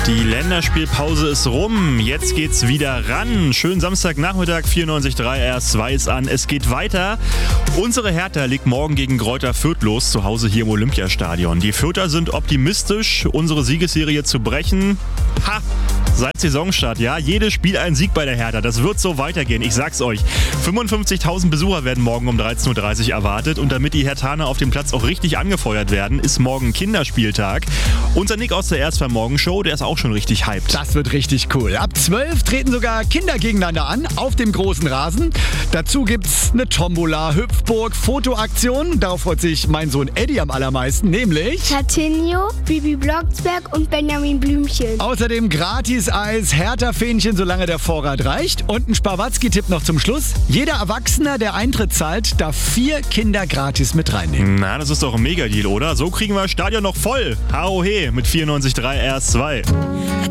Die Länderspielpause ist rum, jetzt geht's wieder ran. Schönen Samstagnachmittag, 94.3 RS2 ist an. Es geht weiter. Unsere Hertha legt morgen gegen Greuther Fürth los, zu Hause hier im Olympiastadion. Die Fürther sind optimistisch, unsere Siegesserie zu brechen. Seit Saisonstart, ja, jedes Spiel ein Sieg bei der Hertha. Das wird so weitergehen, ich sag's euch. 55.000 Besucher werden morgen um 13.30 Uhr erwartet. Und damit die Herthaner auf dem Platz auch richtig angefeuert werden, ist morgen Kinderspieltag. Unser Nick aus der RS2 Morgenshow, der ist auch schon richtig hyped. Das wird richtig cool. Ab 12 treten sogar Kinder gegeneinander an, auf dem großen Rasen. Dazu gibt's eine Tombola, Hüpfburg, Fotoaktion. Darauf freut sich mein Sohn Eddie am allermeisten, nämlich Tatinho, Bibi Blocksberg und Benjamin Blümchen. Außerdem Gratis-Eis, Hertha-Fähnchen, solange der Vorrat reicht. Und ein Spawatzki-Tipp noch zum Schluss. Jeder Erwachsener, der Eintritt zahlt, darf 4 Kinder gratis mit reinnehmen. Na, das ist doch ein Megadeal, oder? So kriegen wir das Stadion noch voll. HOH mit 94.3 RS2.